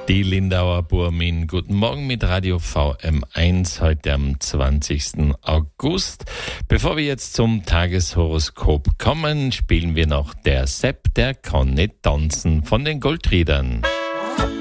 Die Lindauer Burmin. Guten Morgen mit Radio VM1 heute am 20. August. Bevor wir jetzt zum Tageshoroskop kommen, spielen wir noch der Sepp, der kann nicht tanzen von den Goldriedern.